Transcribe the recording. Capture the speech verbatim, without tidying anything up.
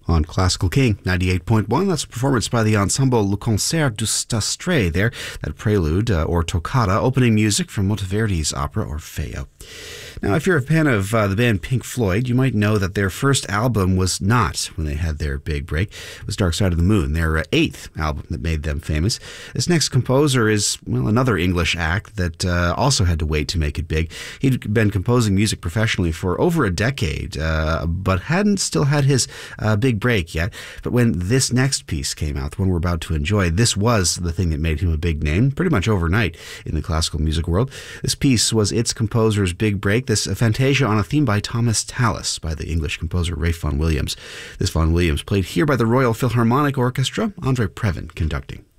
On Classical King ninety-eight point one, that's a performance by the ensemble Le Concert du Stastré there, that prelude uh, or toccata, opening music from Monteverdi's opera Orfeo. Now, if you're a fan of uh, the band Pink Floyd, you might know that their first album was not when they had their big break. It was Dark Side of the Moon, their uh, eighth album that made them famous. This next composer is, well, another English act that uh, also had to wait to make it big. He'd been composing music professionally for over a decade, uh, but hadn't still had his uh, big break yet. But when this next piece came out, the one we're about to enjoy, this was the thing that made him a big name, pretty much overnight in the classical music world. This piece was its composer's big break, this Fantasia on a theme by Thomas Tallis, by the English composer Ralph Vaughan Williams. This Vaughan Williams played here by the Royal Philharmonic Orchestra, Andre Previn conducting.